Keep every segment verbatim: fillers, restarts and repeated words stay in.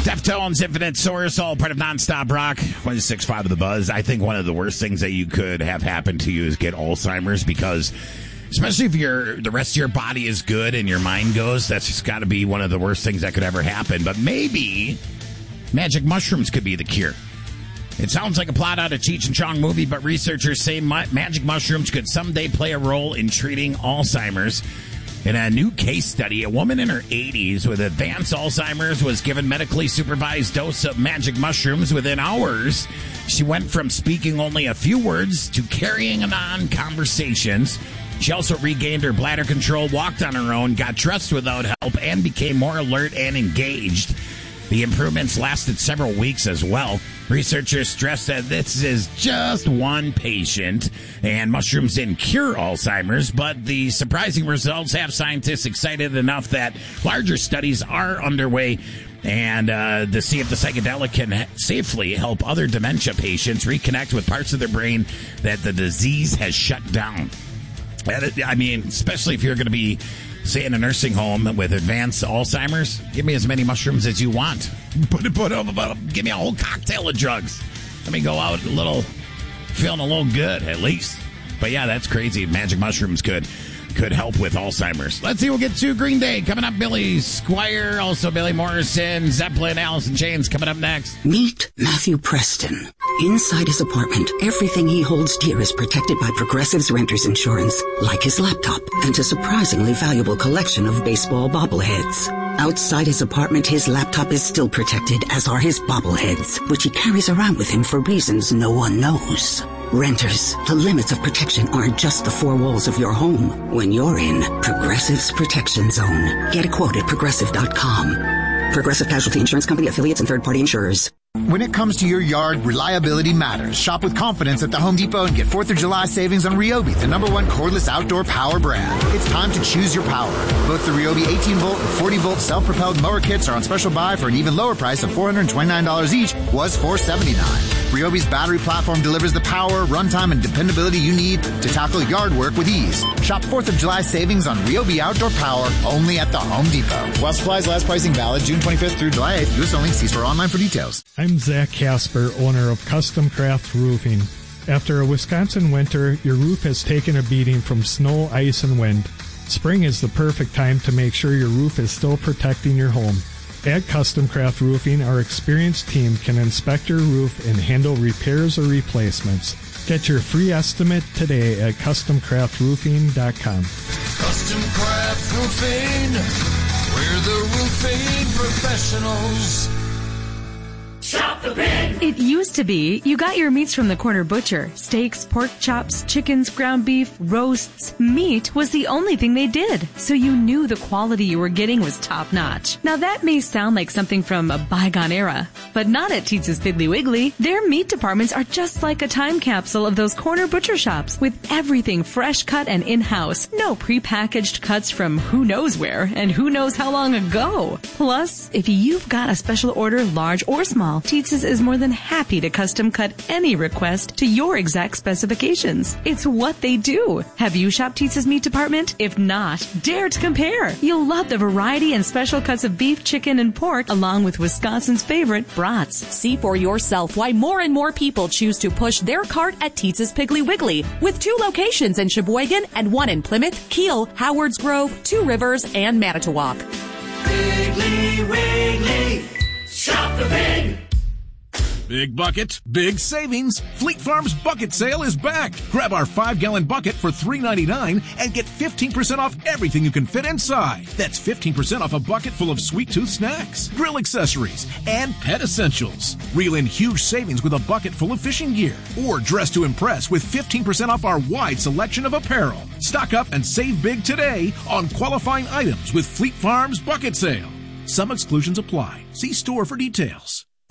Deftones, Infinite Source, all part of Nonstop Rock. one six five of the Buzz. I think one of the worst things that you could have happen to you is get Alzheimer's, because especially if your the rest of your body is good and your mind goes, that's just got to be one of the worst things that could ever happen. But maybe magic mushrooms could be the cure. It sounds like a plot out of Cheech and Chong movie, but researchers say ma- magic mushrooms could someday play a role in treating Alzheimer's. In a new case study, a woman in her eighties with advanced Alzheimer's was given medically supervised dose of magic mushrooms. Within hours, she went from speaking only a few words to carrying on conversations. She also regained her bladder control, walked on her own, got dressed without help, and became more alert and engaged. The improvements lasted several weeks as well. Researchers stress that this is just one patient, and mushrooms didn't cure Alzheimer's, but the surprising results have scientists excited enough that larger studies are underway, and uh, to see if the psychedelic can safely help other dementia patients reconnect with parts of their brain that the disease has shut down. I mean, especially if you're going to be, say, in a nursing home with advanced Alzheimer's, give me as many mushrooms as you want. Put it, put it, give me a whole cocktail of drugs. Let me go out a little, feeling a little good, at least. But yeah, that's crazy. Magic mushrooms could could help with Alzheimer's. Let's see, we'll get to Green Day coming up. Billy Squier, also Billy Morrison, Zeppelin, Alice in Chains coming up next. Meet Matthew Preston. Inside his apartment, everything he holds dear is protected by Progressive's Renters Insurance, like his laptop and a surprisingly valuable collection of baseball bobbleheads. Outside his apartment, his laptop is still protected, as are his bobbleheads, which he carries around with him for reasons no one knows. Renters, the limits of protection aren't just the four walls of your home. When you're in Progressive's Protection Zone, get a quote at progressive dot com. Progressive Casualty Insurance Company, affiliates, and third-party insurers. When it comes to your yard, reliability matters. Shop with confidence at the Home Depot and get fourth of July savings on Ryobi, the number one cordless outdoor power brand. It's time to choose your power. Both the Ryobi eighteen volt and forty volt self-propelled mower kits are on special buy for an even lower price of four hundred twenty-nine dollars each, was four hundred seventy-nine dollars. Ryobi's battery platform delivers the power, runtime, and dependability you need to tackle yard work with ease. Shop fourth of July savings on Ryobi outdoor power only at the Home Depot. While supplies last, pricing valid June twenty-fifth through July eighth. U S only. See store online for details. I'm Zach Casper, owner of Custom Craft Roofing. After a Wisconsin winter, your roof has taken a beating from snow, ice, and wind. Spring is the perfect time to make sure your roof is still protecting your home. At Custom Craft Roofing, our experienced team can inspect your roof and handle repairs or replacements. Get your free estimate today at custom craft roofing dot com. Custom Craft Roofing, we're the roofing professionals. Shop the Pig! It used to be you got your meats from the corner butcher. Steaks, pork chops, chickens, ground beef, roasts. Meat was the only thing they did, so you knew the quality you were getting was top-notch. Now that may sound like something from a bygone era, but not at Teetz's Piggly Wiggly. Their meat departments are just like a time capsule of those corner butcher shops, with everything fresh cut and in-house. No prepackaged cuts from who knows where and who knows how long ago. Plus, if you've got a special order, large or small, Teetz's is more than happy to custom cut any request to your exact specifications. It's what they do. Have you shopped Teetz's meat department? If not, dare to compare. You'll love the variety and special cuts of beef, chicken, and pork, along with Wisconsin's favorite brats. See for yourself why more and more people choose to push their cart at Teetz's Piggly Wiggly, with two locations in Sheboygan and one in Plymouth, Kiel, Howards Grove, Two Rivers, and Manitowoc. Piggly Wiggly, shop the pig! Big bucket, big savings. Fleet Farm's bucket sale is back. Grab our five-gallon bucket for three ninety-nine and get fifteen percent off everything you can fit inside. That's fifteen percent off a bucket full of sweet tooth snacks, grill accessories, and pet essentials. Reel in huge savings with a bucket full of fishing gear. Or dress to impress with fifteen percent off our wide selection of apparel. Stock up and save big today on qualifying items with Fleet Farm's bucket sale. Some exclusions apply. See store for details.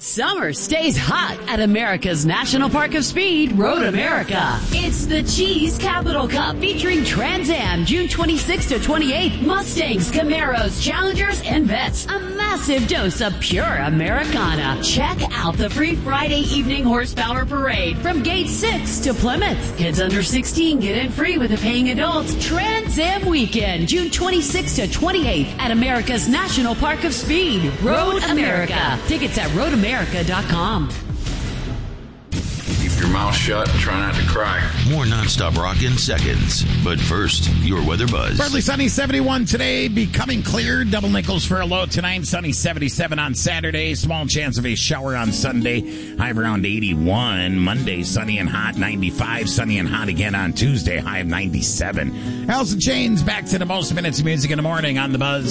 Summer stays hot at America's National Park of Speed, Road America. It's the Cheese Capital Cup featuring Trans Am June twenty-sixth to twenty-eighth, Mustangs, Camaros, Challengers, and Vets. A massive dose of pure Americana. Check out the free Friday evening horsepower parade from Gate six to Plymouth. Kids under sixteen get in free with the paying adults. Trans Am Weekend, June twenty-sixth to twenty-eighth at America's National Park of Speed, Road America. Tickets at road america dot com. Keep your mouth shut and try not to cry. More nonstop rock in seconds. But first, your weather buzz. Partly sunny, seventy-one today, becoming clear. Double nickels for a low tonight. Sunny, seventy-seven on Saturday. Small chance of a shower on Sunday. High of around eighty-one. Monday, sunny and hot, ninety-five. Sunny and hot again on Tuesday. High of ninety-seven. Alice in Chains back to the most minutes of music in the morning on the Buzz.